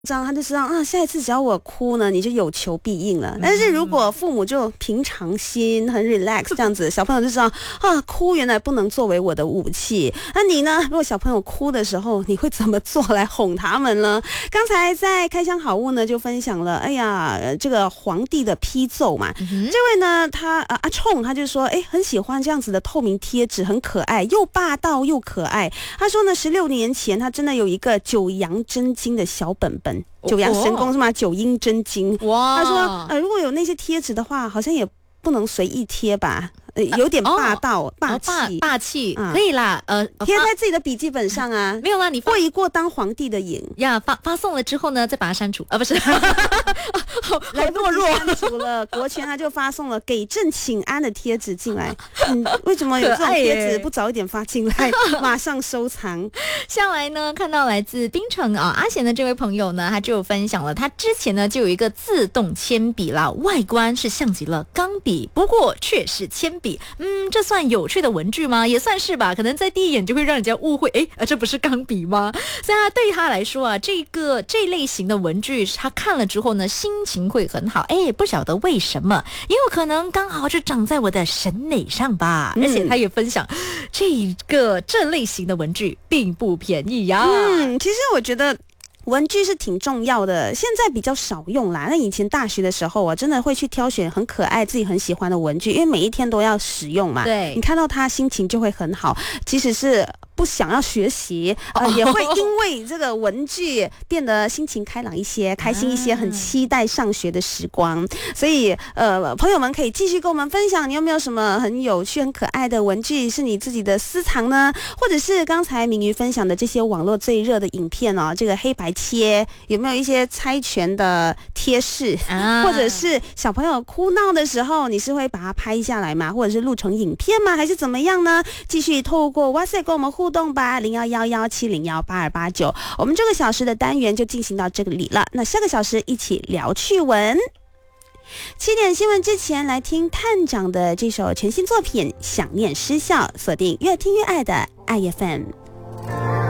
张，他就知道啊，下一次只要我哭呢，你就有求必应了。但是如果父母就平常心、很 relax 这样子，小朋友就知道啊，哭原来不能作为我的武器。那你呢？如果小朋友哭的时候，你会怎么做来哄他们呢？刚才在开箱好物呢，就分享了，哎呀，这个皇帝的批奏嘛。这位呢，他阿冲他就说，哎，很喜欢这样子的透明贴纸，很可爱，又霸道又可爱。他说呢，16年前他真的有一个九阳真经的小本本。九阳神功是吗？九阴真经。哇！他说，如果有那些贴纸的话，好像也不能随意贴吧。有点霸道、霸气， 可以啦。 贴在自己的笔记本上啊， 没有啦，你过一过当皇帝的瘾呀。发送了之后呢，再把它删除啊，不是， 来懦弱删除了。国权他就发送了给朕请安的贴纸进来。为什么有这种贴纸不早一点发进来？马上收藏。 下来呢，看到来自槟城阿贤的这位朋友呢，他就分享了他之前呢就有一个自动铅笔啦，外观是像极了钢笔，不过却是铅笔。这算有趣的文具吗？也算是吧，可能在第一眼就会让人家误会，这不是钢笔吗？所以对于他来说啊，这类型的文具，他看了之后呢，心情会很好。不晓得为什么，也有可能刚好就长在我的审美上吧。而且他也分享，这类型的文具并不便宜呀。 其实我觉得文具是挺重要的，现在比较少用啦。那以前大学的时候，我真的会去挑选很可爱、自己很喜欢的文具，因为每一天都要使用嘛。 对， 你看到它，心情就会很好，即使是不想要学习，也会因为这个文具变得心情开朗一些、开心一些，很期待上学的时光。所以，朋友们可以继续跟我们分享，你有没有什么很有趣、很可爱的文具是你自己的私藏呢？或者是刚才明瑜分享的这些网络最热的影片哦，这个黑白切有没有一些猜拳的贴士？或者是小朋友哭闹的时候，你是会把它拍下来吗？或者是录成影片吗？还是怎么样呢？继续透过 WhatsApp 跟我们互动吧，0111701829。我们这个小时的单元就进行到这里了。那下个小时一起聊趣闻。7点新闻之前，来听探长的这首全新作品《想念失效》，锁定越听越爱的爱 FM。